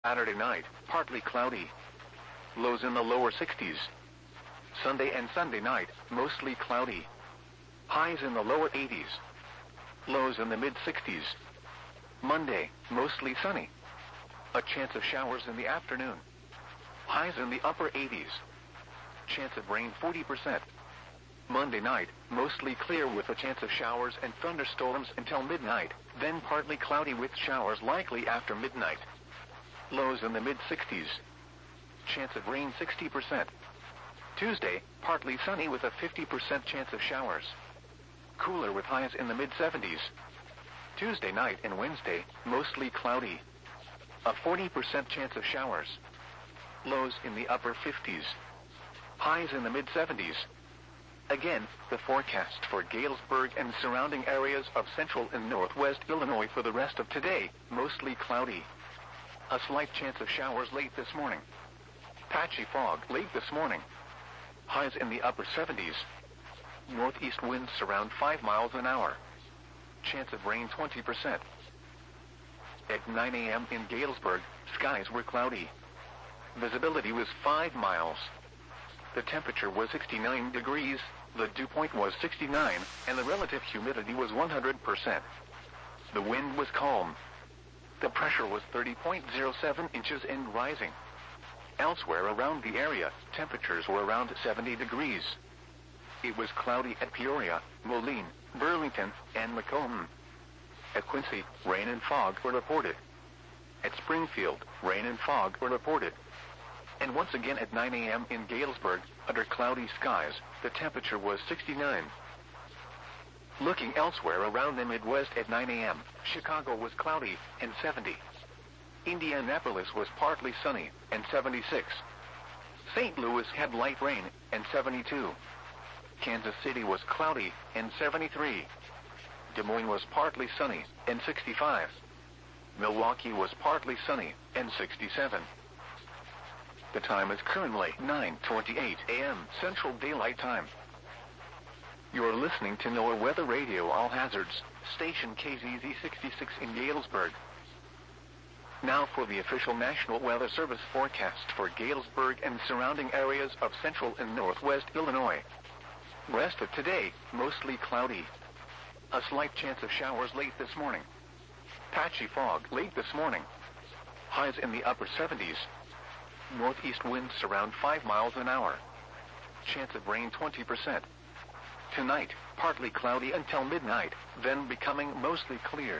Saturday night, partly cloudy. Lows in the lower 60s. Sunday and Sunday night, mostly cloudy. Highs in the lower 80s. Lows in the mid-60s. Monday, mostly sunny. A chance of showers in the afternoon. Highs in the upper 80s. Chance of rain 40%. Monday night, mostly clear with a chance of showers and thunderstorms until midnight, then partly cloudy with showers likely after midnight. Lows in the mid-60s. Chance of rain 60%. Tuesday, partly sunny with a 50% chance of showers. Cooler with highs in the mid-70s. Tuesday night and Wednesday, mostly cloudy. A 40% chance of showers. Lows in the upper 50s. Highs in the mid-70s. Again, the forecast for Galesburg and surrounding areas of central and northwest Illinois for the rest of today, mostly cloudy. A slight chance of showers late this morning. Patchy fog late this morning. Highs in the upper 70s. Northeast winds around 5 miles an hour. Chance of rain 20%. At 9 a.m. in Galesburg, skies were cloudy. Visibility was 5 miles. The temperature was 69 degrees, the dew point was 69, and the relative humidity was 100%. The wind was calm. The pressure was 30.07 inches and rising. Elsewhere around the area, temperatures were around 70 degrees. It was cloudy at Peoria, Moline, Burlington, and Macomb. At Quincy, rain and fog were reported. At Springfield, rain and fog were reported. And once again at 9 a.m. in Galesburg, under cloudy skies, the temperature was 69. Looking elsewhere around the Midwest at 9 a.m., Chicago was cloudy and 70. Indianapolis was partly sunny and 76. St. Louis had light rain and 72. Kansas City was cloudy and 73. Des Moines was partly sunny and 65. Milwaukee was partly sunny and 67. The time is currently 9:28 a.m. Central Daylight Time. You're listening to NOAA Weather Radio All Hazards, station KZZ 66 in Galesburg. Now for the official National Weather Service forecast for Galesburg and surrounding areas of central and northwest Illinois. Rest of today, mostly cloudy. A slight chance of showers late this morning. Patchy fog late this morning. Highs in the upper 70s. Northeast winds around 5 miles an hour. Chance of rain 20%. Tonight, partly cloudy until midnight, then becoming mostly clear.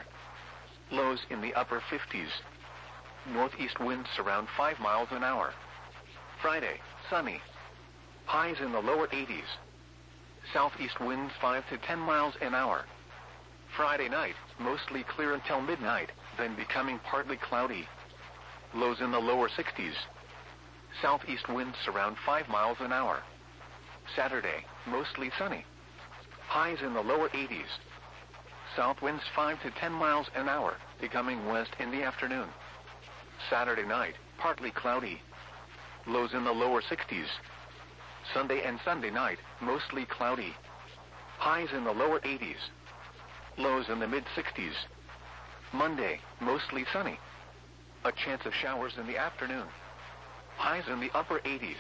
Lows in the upper 50s. Northeast winds around 5 miles an hour. Friday, sunny. Highs in the lower 80s. Southeast winds 5 to 10 miles an hour. Friday night, mostly clear until midnight, then becoming partly cloudy. Lows in the lower 60s. Southeast winds around 5 miles an hour. Saturday, mostly sunny. Highs in the lower 80s. South winds 5 to 10 miles an hour, becoming west in the afternoon. Saturday night, partly cloudy. Lows in the lower 60s. Sunday and Sunday night, mostly cloudy. Highs in the lower 80s. Lows in the mid-60s. Monday, mostly sunny. A chance of showers in the afternoon. Highs in the upper 80s.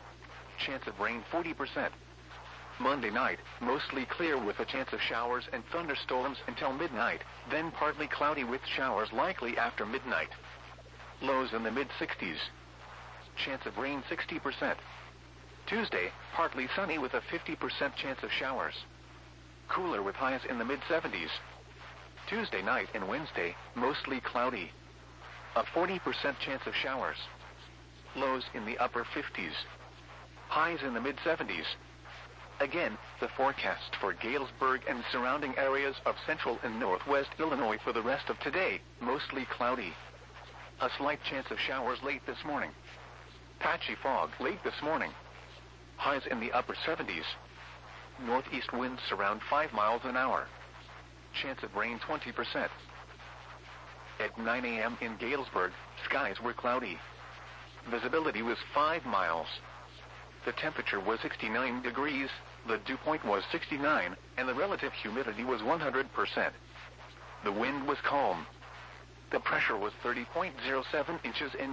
Chance of rain 40%. Monday night, mostly clear with a chance of showers and thunderstorms until midnight, then partly cloudy with showers likely after midnight. Lows in the mid-60s. Chance of rain 60%. Tuesday, partly sunny with a 50% chance of showers. Cooler with highs in the mid-70s. Tuesday night and Wednesday, mostly cloudy. A 40% chance of showers. Lows in the upper 50s. Highs in the mid-70s. Again, the forecast for Galesburg and surrounding areas of central and northwest Illinois for the rest of today, mostly cloudy. A slight chance of showers late this morning. Patchy fog late this morning. Highs in the upper 70s. Northeast winds around 5 miles an hour. Chance of rain 20%. At 9 a.m. in Galesburg, skies were cloudy. Visibility was 5 miles. The temperature was 69 degrees, the dew point was 69, and the relative humidity was 100%. The wind was calm. The pressure was 30.07 inches and